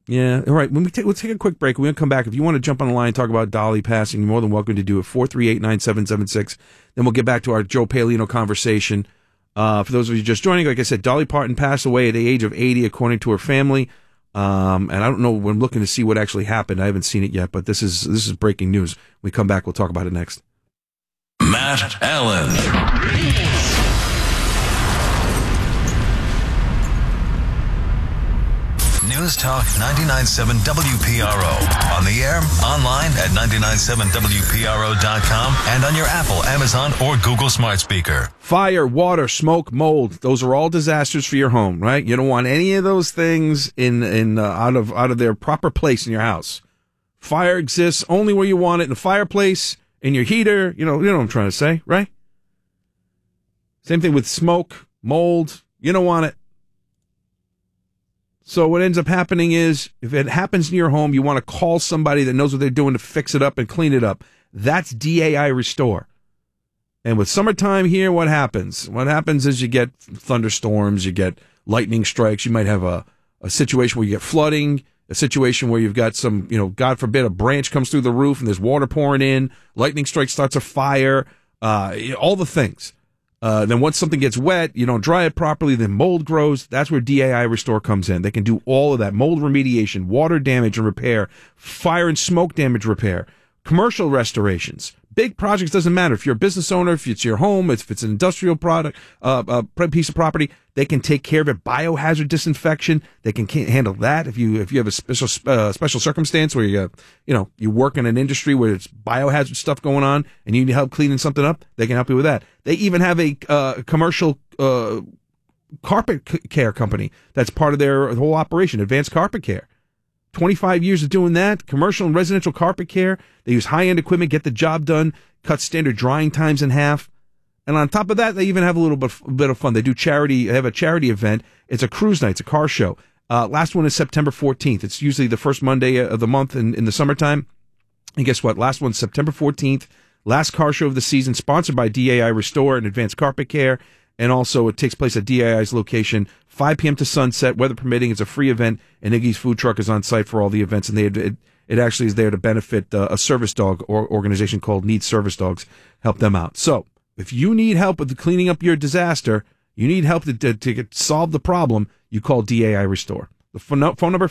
Yeah, all right. We'll take a quick break. We're going to come back. If you want to jump on the line and talk about Dolly passing, you're more than welcome to do it. 438-9776. Then we'll get back to our Joe Palino conversation. For those of you just joining, like I said, Dolly Parton passed away at the age of 80, according to her family. And I don't know. I'm looking to see what actually happened. I haven't seen it yet, but this is breaking news. When we come back, we'll talk about it next. Matt Allen. News Talk 99.7 WPRO. On the air, online at 997WPRO.com, and on your Apple, Amazon, or Google smart speaker. Fire, water, smoke, mold. Those are all disasters for your home, right? You don't want any of those things out of their proper place in your house. Fire exists only where you want it, in the fireplace, in your heater. You know what I'm trying to say, right? Same thing with smoke, mold. You don't want it. So what ends up happening is, if it happens in your home, you want to call somebody that knows what they're doing to fix it up and clean it up. That's DAI Restore. And with summertime here, what happens? What happens is you get thunderstorms, you get lightning strikes, you might have a situation where you get flooding, a situation where you've got some, God forbid, a branch comes through the roof and there's water pouring in, lightning strike starts a fire, all the things. Then once something gets wet, you don't dry it properly, then mold grows. That's where DAI Restore comes in. They can do all of that. Mold remediation, water damage and repair, fire and smoke damage repair, commercial restorations. Big projects, doesn't matter. If you're a business owner, if it's your home, if it's an industrial product, piece of property, they can take care of it. Biohazard disinfection, they can handle that. If you have a special circumstance where you work in an industry where it's biohazard stuff going on and you need help cleaning something up, they can help you with that. They even have a commercial carpet care company that's part of their whole operation, Advanced Carpet Care. 25 years of doing that, commercial and residential carpet care. They use high-end equipment, get the job done, cut standard drying times in half. And on top of that, they even have a little bit of fun. They do charity. They have a charity event. It's a cruise night. It's a car show. Last one is September 14th. It's usually the first Monday of the month in the summertime. And guess what? Last one's September 14th. Last car show of the season, sponsored by DAI Restore and Advanced Carpet Care. And also, it takes place at DAI's location, 5 p.m. to sunset, weather permitting. It's a free event, and Iggy's Food Truck is on site for all the events. And it actually is there to benefit a service dog organization called Need Service Dogs. Help them out. So, if you need help with cleaning up your disaster, you need help to solve the problem, you call DAI Restore. The phone number,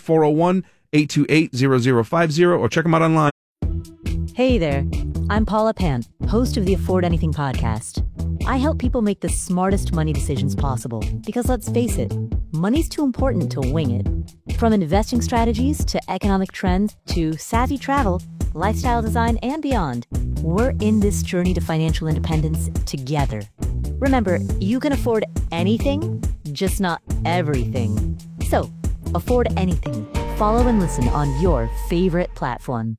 401-828-0050, or check them out online. Hey there, I'm Paula Pant, host of the Afford Anything podcast. I help people make the smartest money decisions possible because, let's face it, money's too important to wing it. From investing strategies to economic trends to savvy travel, lifestyle design, and beyond, we're in this journey to financial independence together. Remember, you can afford anything, just not everything. So, afford anything. Follow and listen on your favorite platform.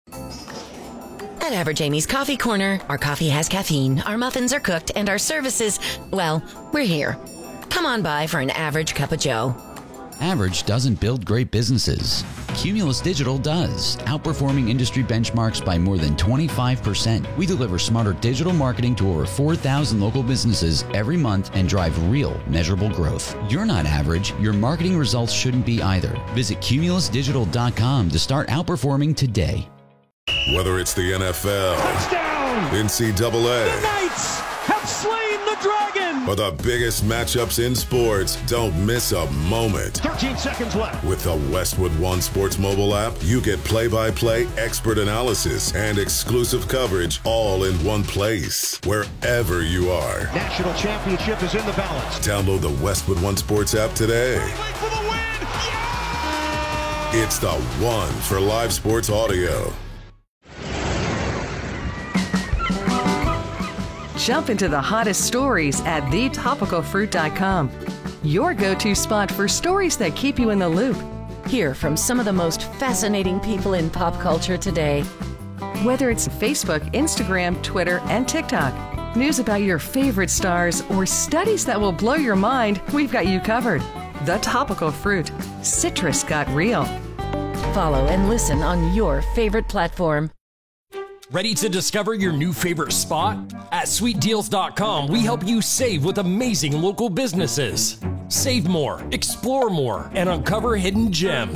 At Average Amy's Coffee Corner, our coffee has caffeine, our muffins are cooked, and our services, well, we're here. Come on by for an average cup of joe. Average doesn't build great businesses. Cumulus Digital does, outperforming industry benchmarks by more than 25%. We deliver smarter digital marketing to over 4,000 local businesses every month and drive real, measurable growth. You're not average. Your marketing results shouldn't be either. Visit cumulusdigital.com to start outperforming today. Whether it's the NFL, touchdown, NCAA, the Knights have slain the dragon, or the biggest matchups in sports, don't miss a moment. 13 seconds left. With the Westwood One Sports mobile app, you get play-by-play expert analysis and exclusive coverage all in one place, wherever you are. National championship is in the balance. Download the Westwood One Sports app today. For the win. Yeah! It's the one for live sports audio. Jump into the hottest stories at thetopicalfruit.com. Your go-to spot for stories that keep you in the loop. Hear from some of the most fascinating people in pop culture today. Whether it's Facebook, Instagram, Twitter, and TikTok, news about your favorite stars, or studies that will blow your mind, we've got you covered. The Topical Fruit. Citrus got real. Follow and listen on your favorite platform. Ready to discover your new favorite spot? At sweetdeals.com, we help you save with amazing local businesses. Save more, explore more, and uncover hidden gems.